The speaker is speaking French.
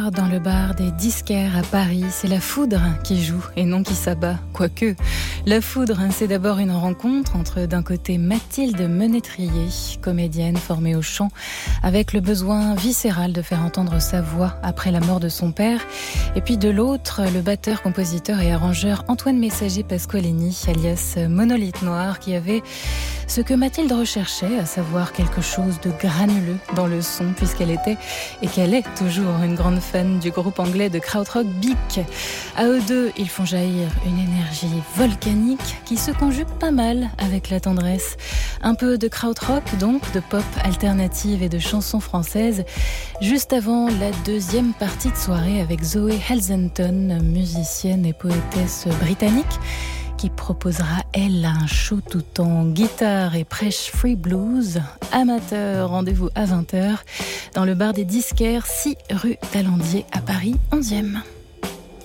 soir, dans le bar des disquaires à Paris, c'est la foudre qui joue et non qui s'abat. Quoique, la foudre, c'est d'abord une rencontre entre d'un côté Mathilde Menetrier, comédienne formée au chant, avec le besoin viscéral de faire entendre sa voix après la mort de son père, et puis de l'autre, le batteur, compositeur et arrangeur Antoine Messager-Pasqualini, alias Monolithe Noir, qui avait ce que Mathilde recherchait, à savoir quelque chose de granuleux dans le son, puisqu'elle était, et qu'elle est toujours, une grande fan du groupe anglais de krautrock Beak. À eux deux, ils font jaillir une énergie volcanique qui se conjugue pas mal avec la tendresse. Un peu de krautrock, donc, de pop alternative et de chansons françaises, juste avant la deuxième partie de soirée avec Zoé Halzenton, musicienne et poétesse britannique, qui proposera, elle, un show tout en guitare et prêche free blues. Amateur, rendez-vous à 20h dans le bar des disquaires, 6 rue d'Alandier à Paris 11e.